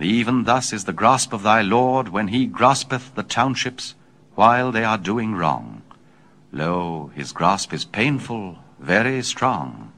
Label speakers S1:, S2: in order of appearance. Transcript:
S1: even thus is the grasp of thy Lord, when he graspeth the townships while they are doing wrong. Lo, his grasp is painful, very strong.